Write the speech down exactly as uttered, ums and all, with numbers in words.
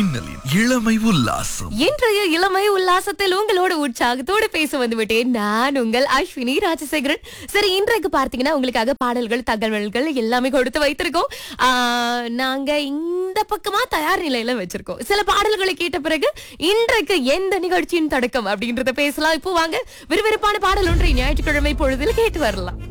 மின்னலின் இளமை உல்லாசம். இன்றைய இளமை உல்லாசத்தில் உங்களோட உற்சாகத்தோடு பேச வந்து விட்டேன். நான் உங்கள் அஸ்வினி ராஜசேகரன். சரி, இன்றைக்கு பார்த்தீங்கன்னா உங்களுக்காக பாடல்கள் தகவல்கள் எல்லாமே கொடுத்து வைத்திருக்கோம். ஆஹ், நாங்க இந்த பக்கமா தயார் நிலையில வச்சிருக்கோம். சில பாடல்களை கேட்ட பிறகு இன்றைக்கு எந்த நிகழ்ச்சியின் தொடக்கம் அப்படின்றத பேசலாம். இப்போ வாங்க, விறுவிறுப்பான பாடல் ஒன்றை ஞாயிற்றுக்கிழமை பொழுதில் கேட்டு வரலாம்.